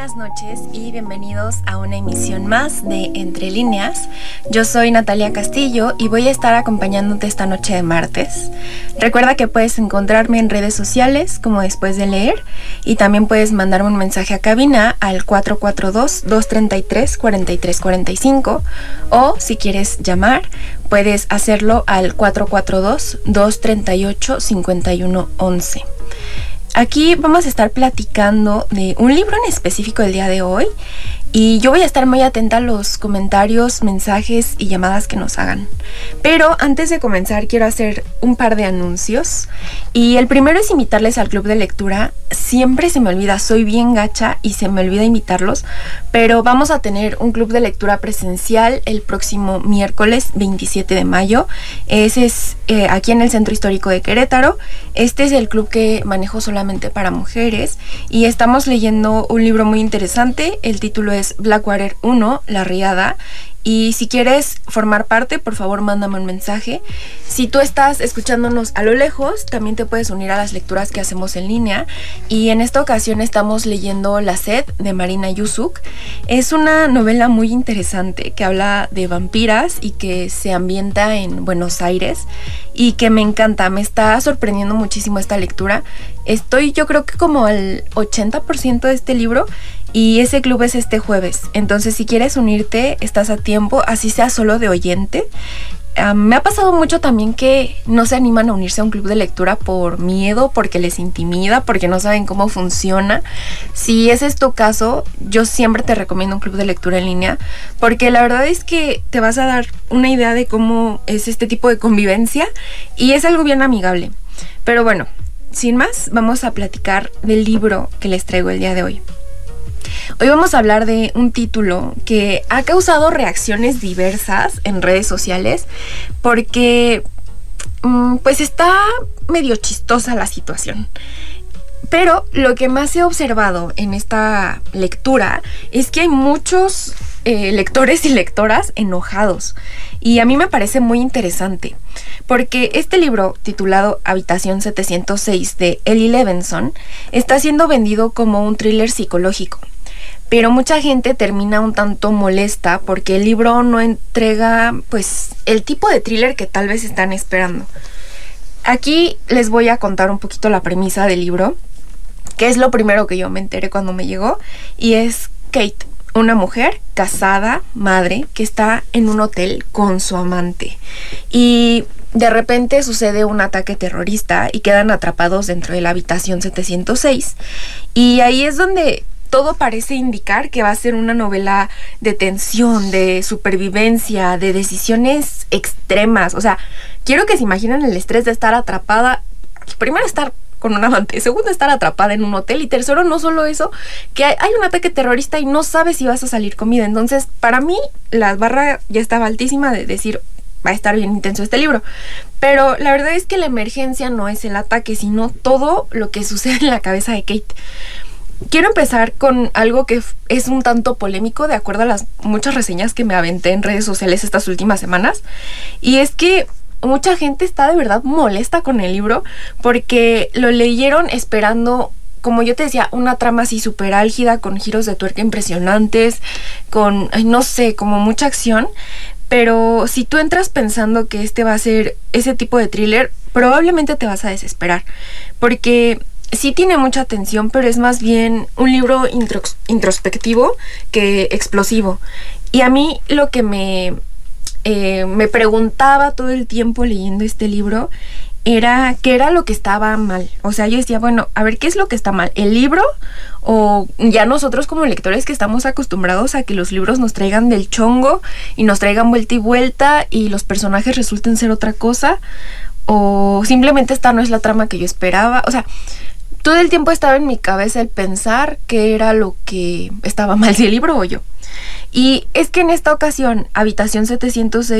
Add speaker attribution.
Speaker 1: buenas noches y bienvenidos a una emisión más de Entre Líneas. Yo soy Natalia Castillo y voy a estar acompañándote esta noche de martes. Recuerda que puedes encontrarme en redes sociales como Después de Leer y también puedes mandarme un mensaje a cabina al 442-233-4345 o si quieres llamar puedes hacerlo al 442-238-5111. Aquí vamos a estar platicando de un libro en específico el día de hoy y yo voy a estar muy atenta a los comentarios, mensajes y llamadas que nos hagan. Pero antes de comenzar quiero hacer un par de anuncios y el primero es invitarles al club de lectura. Siempre se me olvida, soy bien gacha y se me olvida invitarlos, pero vamos a tener un club de lectura presencial el próximo miércoles 27 de mayo. Ese es aquí en el Centro Histórico de Querétaro. Este es el club que manejo solamente para mujeres y estamos leyendo un libro muy interesante. El título es Blackwater 1, La Riada. Y si quieres formar parte, por favor mándame un mensaje. Si tú estás escuchándonos a lo lejos, también te puedes unir a las lecturas que hacemos en línea. Y en esta ocasión estamos leyendo La Sed de Marina Yusuk. Es una novela muy interesante que habla de vampiras y que se ambienta en Buenos Aires y que me encanta. Me está sorprendiendo muchísimo esta lectura. Estoy yo creo que como al 80% de este libro. Y ese club es este jueves, entonces si quieres unirte, estás a tiempo, así sea solo de oyente. Me ha pasado mucho también que no se animan a unirse a un club de lectura por miedo, porque les intimida, porque no saben cómo funciona. Si ese es tu caso, yo siempre te recomiendo un club de lectura en línea, porque la verdad es que te vas a dar una idea de cómo es este tipo de convivencia y es algo bien amigable. Pero bueno, sin más, vamos a platicar del libro que les traigo el día de hoy. Hoy vamos a hablar de un título que ha causado reacciones diversas en redes sociales porque pues está medio chistosa la situación. Pero lo que más he observado en esta lectura es que hay muchos lectores y lectoras enojados. Y a mí me parece muy interesante, porque este libro, titulado Habitación 706 de Ellie Levenson, está siendo vendido como un thriller psicológico. Pero mucha gente termina un tanto molesta porque el libro no entrega, pues, el tipo de thriller que tal vez están esperando. Aquí les voy a contar un poquito la premisa del libro, que es lo primero que yo me enteré cuando me llegó, y es Kate, una mujer casada, madre, que está en un hotel con su amante. Y de repente sucede un ataque terrorista y quedan atrapados dentro de la habitación 706. Y ahí es donde todo parece indicar que va a ser una novela de tensión, de supervivencia, de decisiones extremas. O sea, quiero que se imaginen el estrés de estar atrapada. Primero, estar con un amante. Segundo, estar atrapada en un hotel. Y tercero, no solo eso, que hay un ataque terrorista y no sabes si vas a salir con vida. Entonces, para mí, la barra ya estaba altísima de decir, va a estar bien intenso este libro. Pero la verdad es que la emergencia no es el ataque, sino todo lo que sucede en la cabeza de Kate. Quiero empezar con algo que es un tanto polémico de acuerdo a las muchas reseñas que me aventé en redes sociales estas últimas semanas. Y es que mucha gente está de verdad molesta con el libro porque lo leyeron esperando, como yo te decía, una trama así súper álgida, con giros de tuerca impresionantes, con, no sé, como mucha acción. Pero si tú entras pensando que este va a ser ese tipo de thriller, probablemente te vas a desesperar. Porque sí tiene mucha tensión, pero es más bien un libro introspectivo que explosivo. Y a mí lo que me preguntaba todo el tiempo leyendo este libro era qué era lo que estaba mal. O sea, yo decía, bueno, a ver, ¿qué es lo que está mal? ¿El libro? ¿O ya nosotros como lectores que estamos acostumbrados a que los libros nos traigan del chongo y nos traigan vuelta y vuelta y los personajes resulten ser otra cosa? ¿O simplemente esta no es la trama que yo esperaba? O sea, todo el tiempo estaba en mi cabeza el pensar qué era lo que estaba mal, si el libro o yo. Y es que en esta ocasión, Habitación 706